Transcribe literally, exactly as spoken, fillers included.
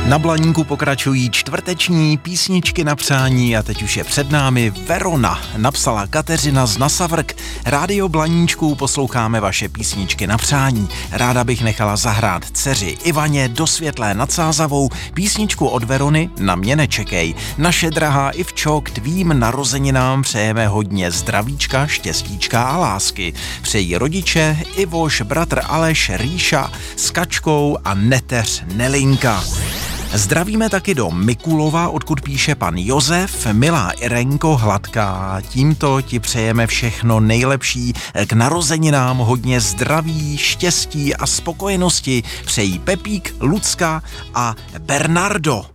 Na Blaníku pokračují čtvrteční písničky na přání a teď už je před námi Verona. Napsala Kateřina z Nasavrk. Rádio Blaníčku posloucháme vaše písničky na přání. Ráda bych nechala zahrát dceři Ivaně do Světlé nad Sázavou písničku od Verony Na mě nečekej. Naše drahá Ivčo, k tvým narozeninám přejeme hodně zdravíčka, štěstíčka a lásky. Přejí rodiče Ivoš, bratr Aleš, Ríša s Kačkou a neteř Nelinka. Zdravíme taky do Mikulova, odkud píše pan Josef. Milá Irenko Hladká, tímto ti přejeme všechno nejlepší k narozeninám, hodně zdraví, štěstí a spokojenosti. Přejí Pepík, Lucka a Bernardo.